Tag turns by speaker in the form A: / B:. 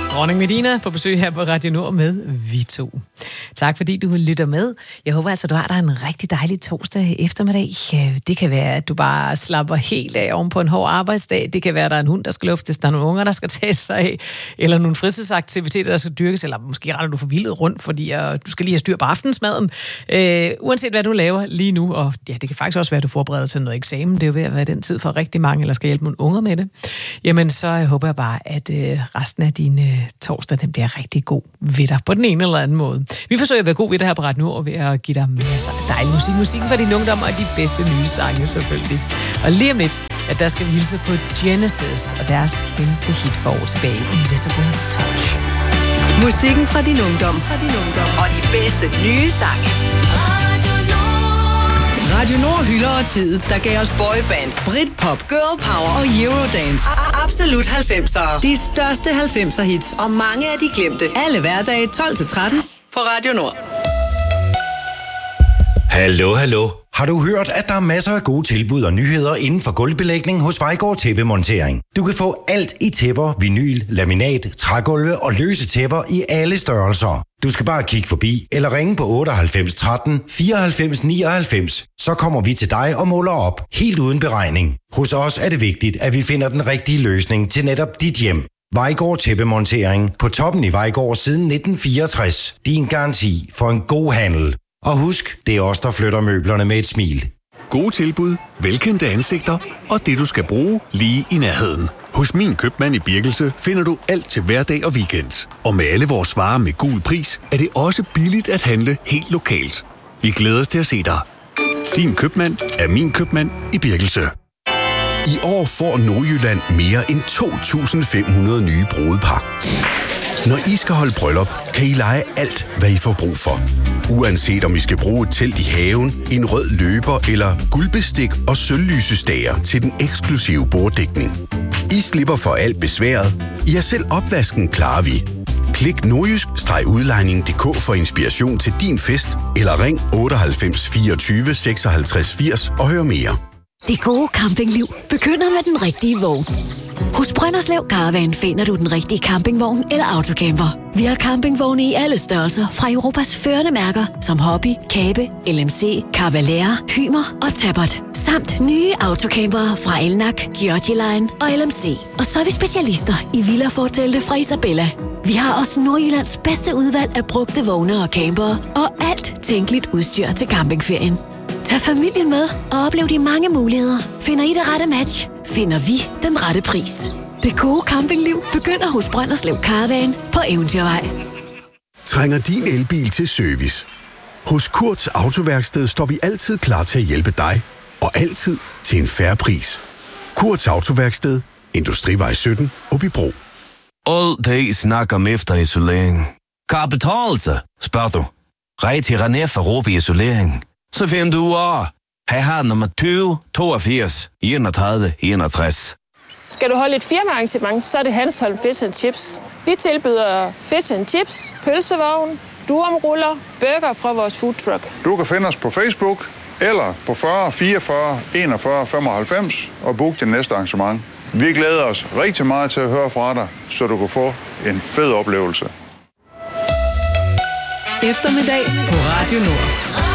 A: Dronning Medina på besøg her på Radio Nord med Vito. Tak fordi du lytter med. Jeg håber altså, du har dig en rigtig dejlig torsdag eftermiddag. Det kan være, at du bare slapper helt af oven på en hård arbejdsdag. Det kan være, at der er en hund, der skal luftes, der er nogle unger, der skal tages sig af, eller nogle fritidsaktiviteter, der skal dyrkes, eller måske render du forvildet rundt, fordi du skal lige have styr på aftensmaden. Uanset hvad du laver lige nu, og ja, det kan faktisk også være, at du forbereder til noget eksamen. Det er jo ved at være den tid for rigtig mange, eller skal hjælpe nogle unger med det. Jamen, så håber jeg bare, at resten af din torsdag, den bliver rigtig god ved dig på den ene eller anden måde. Vi forsøger at være god ved det her på Radio Nord, ved at give dig masser af dejlig musik. Musikken for din ungdom og de bedste nye sange selvfølgelig. Og lige om lidt, at der skal vi hilse på Genesis og deres kæmpe hit for år tilbage, Invisible Touch.
B: Musikken fra din ungdom og de bedste nye sange. Radio Nord hylder tid, der gav os boybands, Britpop, girl power og Eurodance. Absolut 90'ere. De største 90'er hits og mange af de glemte. Alle hverdage 12-13 på Radio Nord.
C: Hallo. Har du hørt, at der er masser af gode tilbud og nyheder inden for gulvbelægning hos Vejgaard Tæppemontering? Du kan få alt i tæpper, vinyl, laminat, trægulve og løse tæpper i alle størrelser. Du skal bare kigge forbi eller ringe på 98 13 94 99. Så kommer vi til dig og måler op, helt uden beregning. Hos os er det vigtigt, at vi finder den rigtige løsning til netop dit hjem. Vejgaard Tæppemontering på toppen i Vejgaard siden 1964. Din garanti for en god handel. Og husk, det er os, der flytter møblerne med et smil.
D: Gode tilbud, velkendte ansigter og det, du skal bruge lige i nærheden. Hos Min Købmand i Birkelse finder du alt til hverdag og weekend. Og med alle vores varer med gul pris, er det også billigt at handle helt lokalt. Vi glæder os til at se dig. Din købmand er Min Købmand i Birkelse.
E: I år får Nordjylland mere end 2.500 nye brudepar. Når I skal holde bryllup, kan I lege alt, hvad I får brug for. Uanset om I skal bruge et telt i haven, en rød løber eller guldbestik og sølvlysestager til den eksklusive borddækning. I slipper for alt besværet. Ja, selv opvasken klarer vi. Klik nordjysk-udlejning.dk for inspiration til din fest, eller ring 98 24 56 80 og hør mere.
F: Det gode campingliv begynder med den rigtige vogn. Hos Brønderslev Caravan finder du den rigtige campingvogn eller autocamper. Vi har campingvogne i alle størrelser fra Europas førende mærker som Hobby, Kabe, LMC, Cavalera, Hymer og Tabot. Samt nye autocampere fra Elnak, Giorgi Line og LMC. Og så er vi specialister i villafortelte fra Isabella. Vi har også Nordjyllands bedste udvalg af brugte vogne og campere og alt tænkeligt udstyr til campingferien. Tag familien med og oplev de mange muligheder. Finder I det rette match, finder vi den rette pris. Det gode campingliv begynder hos Brønderslev Caravan på Eventyrvej.
E: Trænger din elbil til service? Hos Kurts Autoværksted står vi altid klar til at hjælpe dig, og altid til en fair pris. Kurts Autoværksted, Industrivej 17, Åbybro.
G: All day snakker om efterisolering. Kan det betale sig, spørger du? Rej til René for Råbe Isolering. Så finder du af. Her har nummer 20 82 31 61.
H: Skal du holde et firmaarrangement, så er det Hanstholm Fish and Chips. Vi tilbyder fish and chips, pølsevogn, durumruller, burger fra vores food truck.
I: Du kan finde os på Facebook eller på 40 44 41 95 og booke din næste arrangement. Vi glæder os rigtig meget til at høre fra dig, så du kan få en fed oplevelse.
B: Eftermiddag på Radio Nord.